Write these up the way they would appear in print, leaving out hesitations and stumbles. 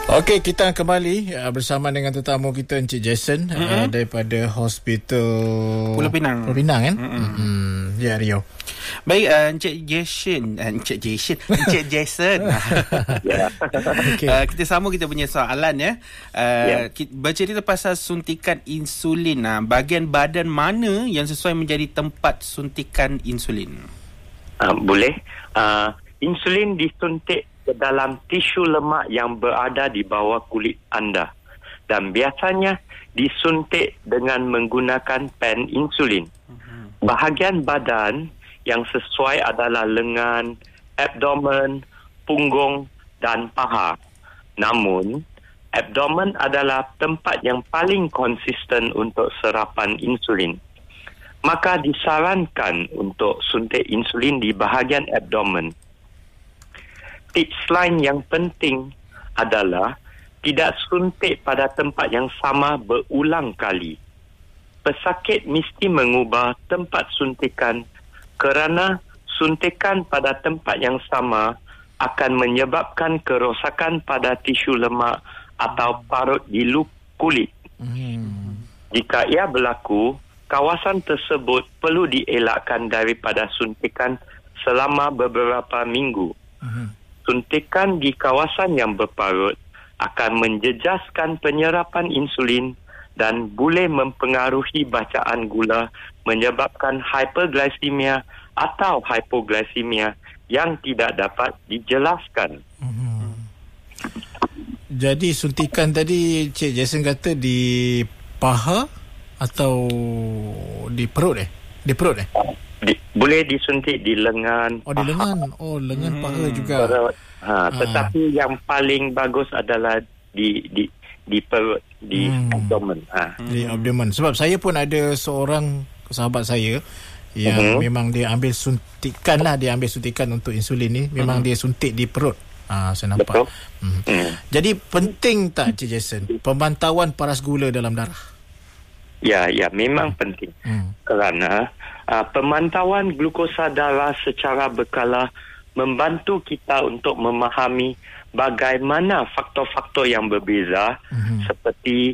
Okey, kita kembali bersama dengan tetamu kita Encik Jason daripada Hospital Pulau Pinang. Pulau Pinang kan? Ya, Rio. Baik, Encik Jason. Encik Jason. Kita sambung kita punya soalan ya. Bercerita pasal suntikan insulin. Bahagian badan mana yang sesuai menjadi tempat suntikan insulin? Boleh. Insulin disuntik ke dalam tisu lemak yang berada di bawah kulit anda dan biasanya disuntik dengan menggunakan pen insulin. Bahagian badan yang sesuai adalah lengan, abdomen, punggung dan paha. Namun, abdomen adalah tempat yang paling konsisten untuk serapan insulin. Maka disarankan untuk suntik insulin di bahagian abdomen. Tips lain yang penting adalah tidak suntik pada tempat yang sama berulang kali. Pesakit mesti mengubah tempat suntikan kerana suntikan pada tempat yang sama akan menyebabkan kerosakan pada tisu lemak atau parut di lub kulit. Jika ia berlaku, kawasan tersebut perlu dielakkan daripada suntikan selama beberapa minggu. Suntikan di kawasan yang berparut akan menjejaskan penyerapan insulin dan boleh mempengaruhi bacaan gula menyebabkan hyperglycemia atau hypoglycemia yang tidak dapat dijelaskan. Jadi suntikan tadi Cik Jason kata di paha atau di perut Di perut boleh disuntik di lengan. Di lengan. Lengan paha juga. Tetapi yang paling bagus adalah di perut, di abdomen. Di abdomen. Sebab saya pun ada seorang sahabat saya yang memang dia ambil suntikan untuk insulin ni. Memang dia suntik di perut. Saya nampak. Jadi penting tak Cik Jason pemantauan paras gula dalam darah? Ya, memang penting. Kerana pemantauan glukosa darah secara berkala membantu kita untuk memahami bagaimana faktor-faktor yang berbeza seperti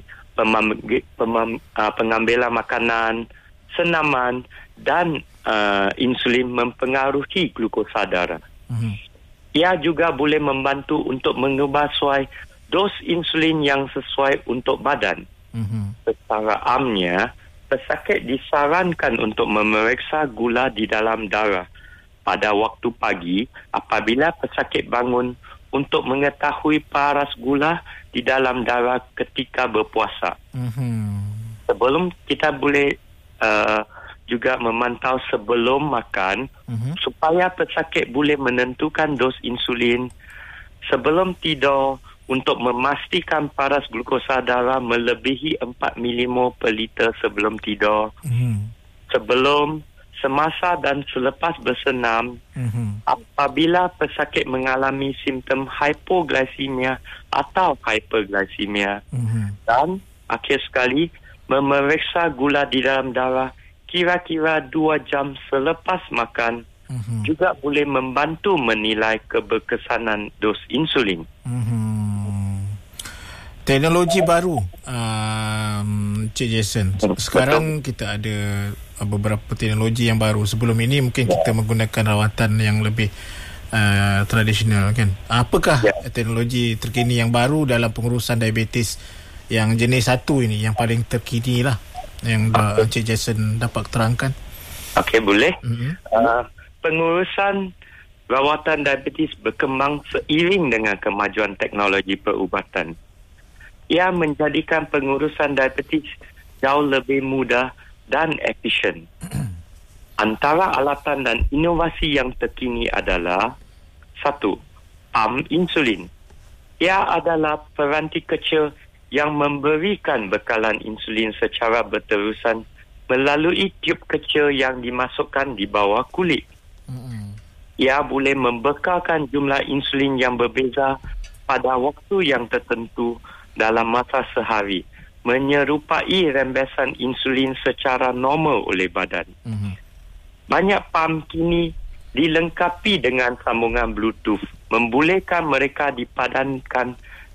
pengambilan makanan, senaman dan insulin mempengaruhi glukosa darah. Ia juga boleh membantu untuk mengubah suai dos insulin yang sesuai untuk badan. Secara amnya, pesakit disarankan untuk memeriksa gula di dalam darah pada waktu pagi apabila pesakit bangun untuk mengetahui paras gula di dalam darah ketika berpuasa. Sebelum kita boleh juga memantau sebelum makan supaya pesakit boleh menentukan dos insulin sebelum tidur untuk memastikan paras glukosa darah melebihi 4 milimol per liter sebelum tidur. Sebelum, semasa dan selepas bersenam, apabila pesakit mengalami simptom hypoglycemia atau hyperglycemia. Dan akhir sekali, memeriksa gula di dalam darah kira-kira 2 jam selepas makan juga boleh membantu menilai keberkesanan dos insulin. Teknologi baru Cik Jason, sekarang kita ada beberapa teknologi yang baru. Sebelum ini mungkin kita menggunakan rawatan yang lebih tradisional kan. Apakah teknologi terkini yang baru dalam pengurusan diabetes yang jenis 1 ini, yang paling terkini lah, yang Cik Jason dapat terangkan? Okey, boleh. Pengurusan rawatan diabetes berkembang seiring dengan kemajuan teknologi perubatan. Ia menjadikan pengurusan diabetes jauh lebih mudah dan efisien. Antara alatan dan inovasi yang terkini adalah 1. Pump insulin. Ia adalah peranti kecil yang memberikan bekalan insulin secara berterusan melalui tiub kecil yang dimasukkan di bawah kulit. Ia boleh membekalkan jumlah insulin yang berbeza pada waktu yang tertentu dalam masa sehari, menyerupai rembesan insulin secara normal oleh badan. Banyak pump kini dilengkapi dengan sambungan Bluetooth, membolehkan mereka dipadankan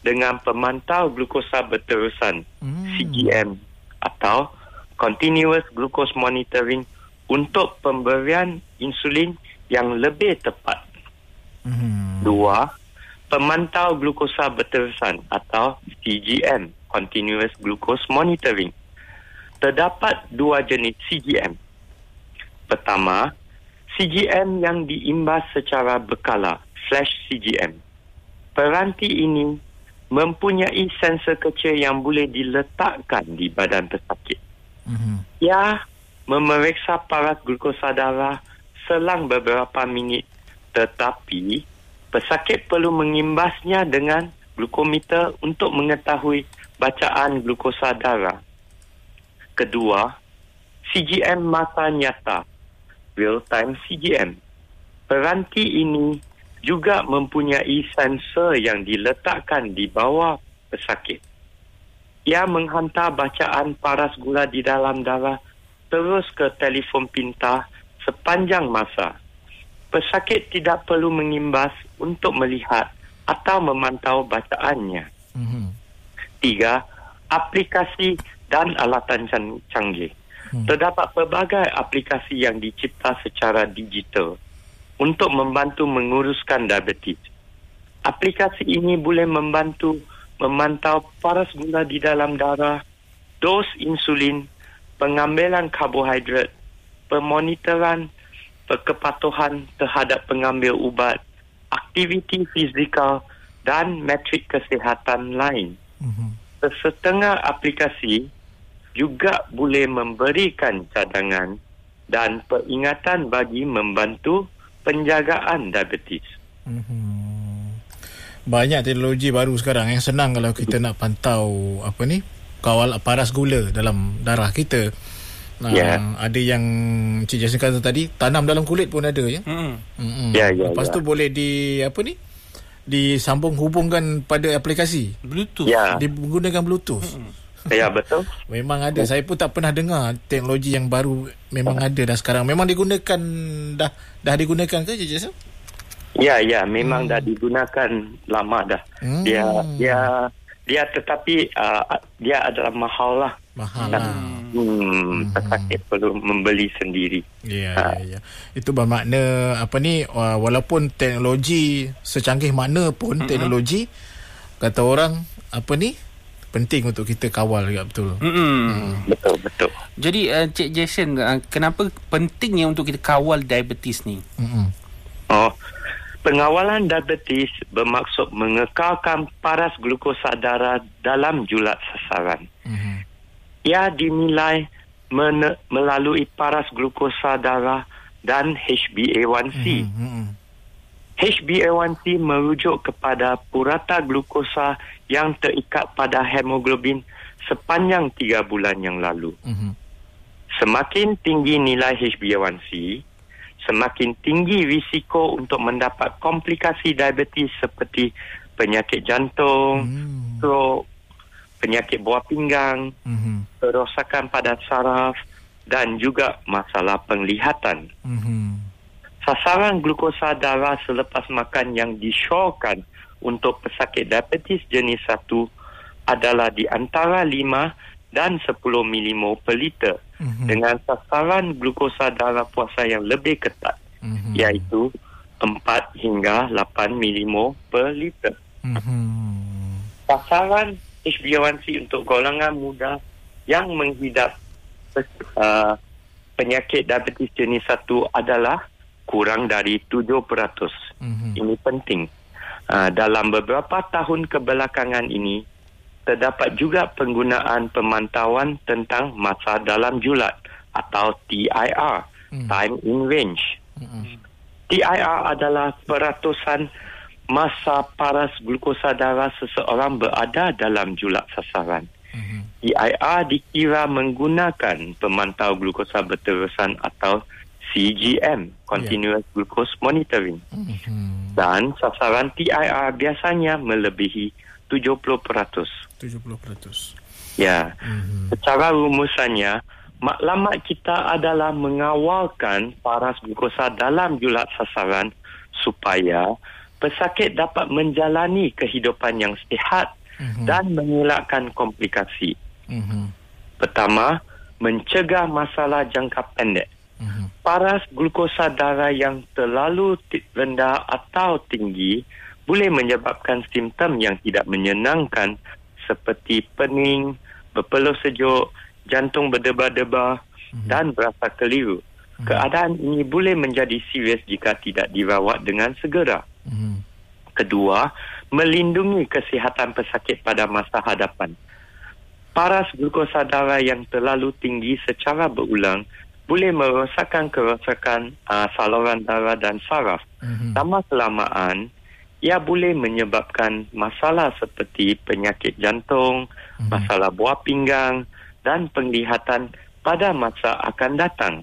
dengan pemantau glukosa berterusan CGM atau Continuous Glucose Monitoring untuk pemberian insulin yang lebih tepat. 2. Pemantau glukosa berterusan atau CGM, Continuous Glucose Monitoring. Terdapat 2 jenis CGM. Pertama, CGM yang diimbas secara berkala, flash CGM. Peranti ini mempunyai sensor kecil yang boleh diletakkan di badan pesakit. Ia memeriksa paras glukosa darah selang beberapa minit, tetapi pesakit perlu mengimbasnya dengan glukometer untuk mengetahui bacaan glukosa darah. Kedua, CGM masa nyata, real-time CGM. Peranti ini juga mempunyai sensor yang diletakkan di bawah pesakit. Ia menghantar bacaan paras gula di dalam darah terus ke telefon pintar sepanjang masa. Pesakit tidak perlu mengimbas untuk melihat atau memantau bacaannya. 3. Aplikasi dan alatan canggih. Terdapat pelbagai aplikasi yang dicipta secara digital untuk membantu menguruskan diabetes. Aplikasi ini boleh membantu memantau paras gula di dalam darah, dos insulin, pengambilan karbohidrat, pemonitoran kepatuhan terhadap pengambil ubat, aktiviti fizikal dan metrik kesihatan lain. Setengah aplikasi juga boleh memberikan cadangan dan peringatan bagi membantu penjagaan diabetes. Banyak teknologi baru sekarang yang senang kalau kita nak pantau kawal paras gula dalam darah kita. Ada yang Cik Jason kata tadi, tanam dalam kulit pun ada ya. Lepas tu boleh disambung hubungkan pada aplikasi Bluetooth. Digunakan Bluetooth. Ya, betul. Memang ada. Saya pun tak pernah dengar teknologi yang baru. Memang ada dah sekarang. Memang digunakan dah digunakan ke Cik Jason? Ya, memang dah digunakan lama dah. Dia tetapi dia adalah mahal lah. Pesakit perlu membeli sendiri. Ya. Itu bermakna walaupun teknologi secanggih mana pun teknologi, kata orang penting untuk kita kawal juga, betul. Betul. Jadi Cik Jason, kenapa pentingnya untuk kita kawal diabetes ni? Pengawalan diabetes bermaksud mengekalkan paras glukosa darah dalam julat sasaran. Ia dinilai melalui paras glukosa darah dan HbA1c. HbA1c merujuk kepada purata glukosa yang terikat pada hemoglobin sepanjang 3 bulan yang lalu. Semakin tinggi nilai HbA1c, semakin tinggi risiko untuk mendapat komplikasi diabetes seperti penyakit jantung, stroke, penyakit buah pinggang, kerosakan pada saraf dan juga masalah penglihatan. Sasaran glukosa darah selepas makan yang disyorkan untuk pesakit diabetes jenis 1 adalah di antara 5 dan 10 milimol per liter, dengan sasaran glukosa darah puasa yang lebih ketat, iaitu 4 hingga 8 milimol per liter. Sasaran HbA1c untuk golongan muda yang menghidap penyakit diabetes jenis 1 adalah kurang dari 7%. Ini penting. Dalam beberapa tahun kebelakangan ini, terdapat juga penggunaan pemantauan tentang masa dalam julat atau TIR, Time in Range. TIR adalah peratusan masa paras glukosa darah seseorang berada dalam julat sasaran. TIR dikira menggunakan pemantau glukosa berterusan atau CGM, Continuous Glucose Monitoring. Dan sasaran TIR biasanya melebihi 70%. Ya. Secara rumusannya, matlamat kita adalah mengawalkan paras glukosa dalam julat sasaran supaya pesakit dapat menjalani kehidupan yang sihat dan mengelakkan komplikasi. Pertama, mencegah masalah jangka pendek. Paras glukosa darah yang terlalu rendah atau tinggi boleh menyebabkan simptom yang tidak menyenangkan seperti pening, berpeluh sejuk, jantung berdebar-debar dan berasa keliru. Keadaan ini boleh menjadi serius jika tidak dirawat dengan segera. Kedua, melindungi kesihatan pesakit pada masa hadapan. Paras glukosa darah yang terlalu tinggi secara berulang boleh merosakkan kerosakan saluran darah dan saraf. Lama-kelamaan, ia boleh menyebabkan masalah seperti penyakit jantung, masalah buah pinggang dan penglihatan pada masa akan datang.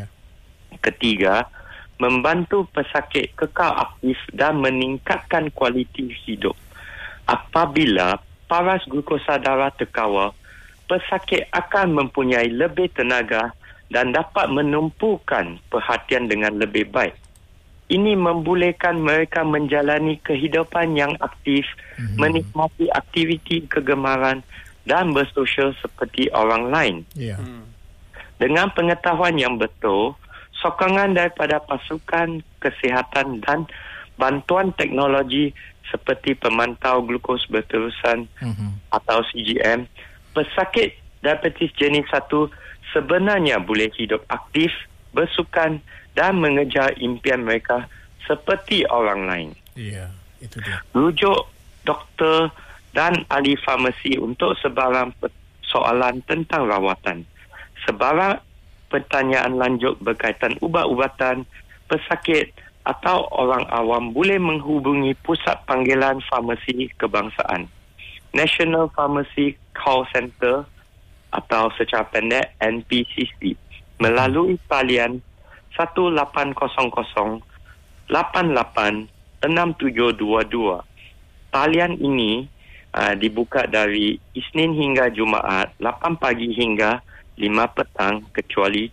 Ketiga, membantu pesakit kekal aktif dan meningkatkan kualiti hidup. Apabila paras glukosa darah terkawal, pesakit akan mempunyai lebih tenaga dan dapat menumpukan perhatian dengan lebih baik. Ini membolehkan mereka menjalani kehidupan yang aktif, menikmati aktiviti kegemaran dan bersosial seperti orang lain. Dengan pengetahuan yang betul, sokongan daripada pasukan kesihatan dan bantuan teknologi seperti pemantau glukos berterusan atau CGM, pesakit diabetes jenis 1 sebenarnya boleh hidup aktif, bersukan dan mengejar impian mereka seperti orang lain. Itu dia. Rujuk doktor dan ahli farmasi untuk sebarang soalan tentang rawatan. Sebarang pertanyaan lanjut berkaitan ubat-ubatan, pesakit atau orang awam boleh menghubungi Pusat Panggilan Farmasi Kebangsaan, National Pharmacy Call Center atau secara pendek NPCC melalui talian 1800-886722. Talian ini dibuka dari Isnin hingga Jumaat 8 pagi hingga 5 petang kecuali